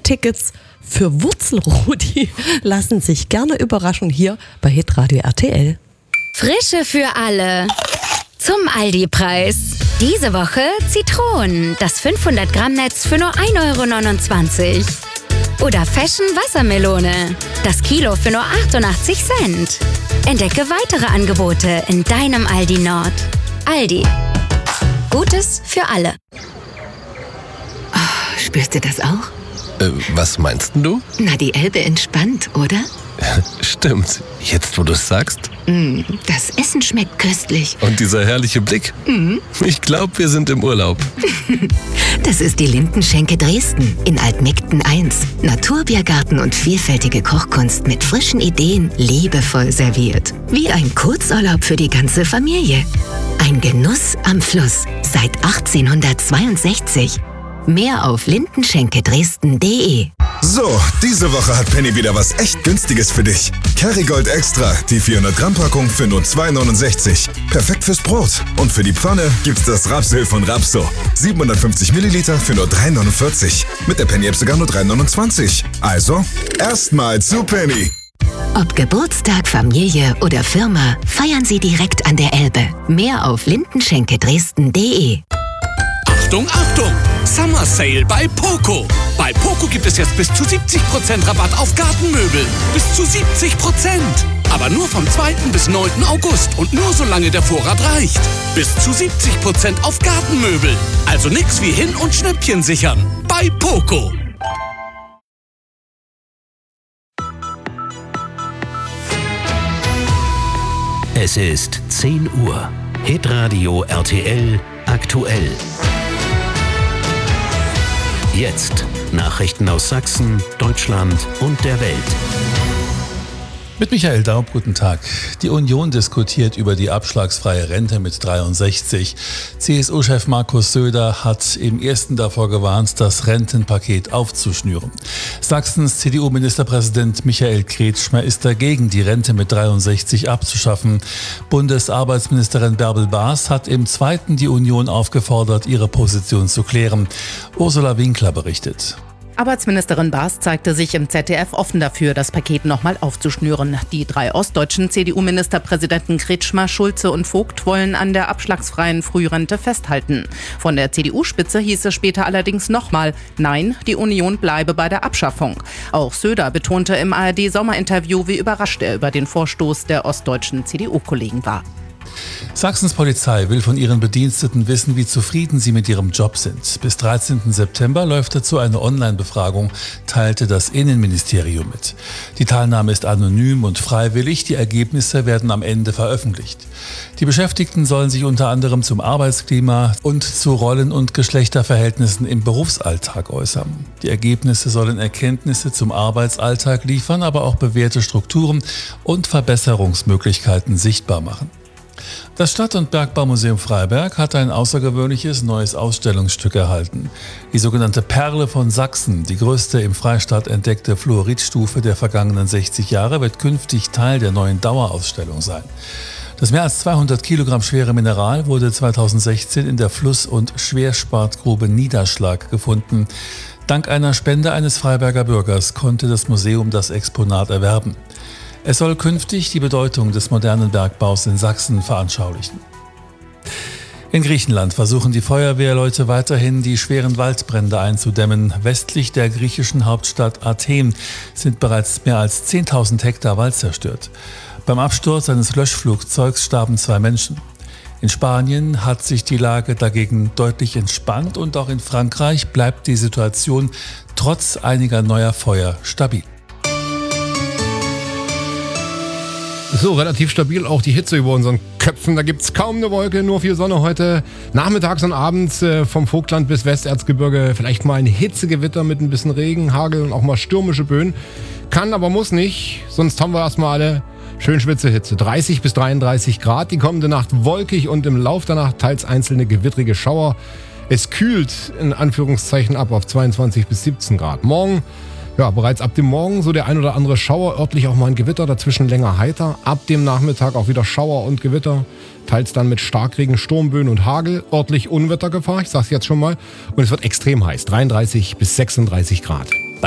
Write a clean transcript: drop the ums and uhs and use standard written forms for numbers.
Tickets für Wurzelrudi lassen sich gerne überraschen hier bei Hitradio RTL. Frische für alle. Zum Aldi-Preis. Diese Woche Zitronen, das 500 Gramm Netz für nur 1,29 €. Oder Fashion Wassermelone, das Kilo für nur 88 Cent. Entdecke weitere Angebote in deinem Aldi Nord. Aldi. Gutes für alle. Oh, spürst du das auch? Was meinst du? Na, die Elbe entspannt, oder? Stimmt. Jetzt, wo du es sagst. Das Essen schmeckt köstlich. Und dieser herrliche Blick. Ich glaube, wir sind im Urlaub. Das ist die Lindenschenke Dresden in Altmegden 1. Naturbiergarten und vielfältige Kochkunst mit frischen Ideen, liebevoll serviert. Wie ein Kurzurlaub für die ganze Familie. Ein Genuss am Fluss seit 1862. Mehr auf lindenschenkedresden.de. So, diese Woche hat Penny wieder was echt Günstiges für dich. Kerrygold Extra, die 400 Gramm Packung für nur 2,69 €. Perfekt fürs Brot. Und für die Pfanne gibt's das Rapsöl von Rapso. 750 Milliliter für nur 3,49 €. Mit der Penny-App sogar nur 3,29 €. Also, erstmal zu Penny. Ob Geburtstag, Familie oder Firma, feiern Sie direkt an der Elbe. Mehr auf lindenschenkedresden.de. Achtung, Achtung! Summer Sale bei Poco. Bei Poco gibt es jetzt bis zu 70% Rabatt auf Gartenmöbel. Bis zu 70%. Aber nur vom 2. bis 9. August und nur solange der Vorrat reicht. Bis zu 70% auf Gartenmöbel. Also nix wie hin und Schnäppchen sichern. Bei Poco. Es ist 10 Uhr. Hitradio RTL aktuell. Jetzt Nachrichten aus Sachsen, Deutschland und der Welt. Mit Michael Daub, guten Tag. Die Union diskutiert über die abschlagsfreie Rente mit 63. CSU-Chef Markus Söder hat im ersten davor gewarnt, das Rentenpaket aufzuschnüren. Sachsens CDU-Ministerpräsident Michael Kretschmer ist dagegen, die Rente mit 63 abzuschaffen. Bundesarbeitsministerin Bärbel Baas hat im Zweiten die Union aufgefordert, ihre Position zu klären. Ursula Winkler berichtet. Arbeitsministerin Baas zeigte sich im ZDF offen dafür, das Paket nochmal aufzuschnüren. Die 3 ostdeutschen CDU-Ministerpräsidenten Kretschmer, Schulze und Vogt wollen an der abschlagsfreien Frührente festhalten. Von der CDU-Spitze hieß es später allerdings nochmal, nein, die Union bleibe bei der Abschaffung. Auch Söder betonte im ARD-Sommerinterview, wie überrascht er über den Vorstoß der ostdeutschen CDU-Kollegen war. Sachsens Polizei will von ihren Bediensteten wissen, wie zufrieden sie mit ihrem Job sind. Bis 13. September läuft dazu eine Online-Befragung, teilte das Innenministerium mit. Die Teilnahme ist anonym und freiwillig, die Ergebnisse werden am Ende veröffentlicht. Die Beschäftigten sollen sich unter anderem zum Arbeitsklima und zu Rollen- und Geschlechterverhältnissen im Berufsalltag äußern. Die Ergebnisse sollen Erkenntnisse zum Arbeitsalltag liefern, aber auch bewährte Strukturen und Verbesserungsmöglichkeiten sichtbar machen. Das Stadt- und Bergbaumuseum Freiberg hat ein außergewöhnliches neues Ausstellungsstück erhalten. Die sogenannte Perle von Sachsen, die größte im Freistaat entdeckte Fluoridstufe der vergangenen 60 Jahre, wird künftig Teil der neuen Dauerausstellung sein. Das mehr als 200 Kilogramm schwere Mineral wurde 2016 in der Fluss- und Schwerspartgrube Niederschlag gefunden. Dank einer Spende eines Freiberger Bürgers konnte das Museum das Exponat erwerben. Es soll künftig die Bedeutung des modernen Bergbaus in Sachsen veranschaulichen. In Griechenland versuchen die Feuerwehrleute weiterhin, die schweren Waldbrände einzudämmen. Westlich der griechischen Hauptstadt Athen sind bereits mehr als 10.000 Hektar Wald zerstört. Beim Absturz eines Löschflugzeugs starben 2 Menschen. In Spanien hat sich die Lage dagegen deutlich entspannt und auch in Frankreich bleibt die Situation trotz einiger neuer Feuer stabil. So, relativ stabil auch die Hitze über unseren Köpfen. Da gibt's kaum eine Wolke, nur viel Sonne heute. Nachmittags und abends vom Vogtland bis Westerzgebirge vielleicht mal ein Hitzegewitter mit ein bisschen Regen, Hagel und auch mal stürmische Böen. Kann, aber muss nicht, sonst haben wir erstmal alle schön Schwitzehitze. 30 bis 33 Grad, die kommende Nacht wolkig und im Lauf der Nacht teils einzelne gewittrige Schauer. Es kühlt in Anführungszeichen ab auf 22 bis 17 Grad. Morgen, ja, bereits ab dem Morgen so der ein oder andere Schauer, örtlich auch mal ein Gewitter, dazwischen länger heiter. Ab dem Nachmittag auch wieder Schauer und Gewitter, teils dann mit Starkregen, Sturmböen und Hagel. Örtlich Unwettergefahr, ich sag's jetzt schon mal. Und es wird extrem heiß, 33 bis 36 Grad.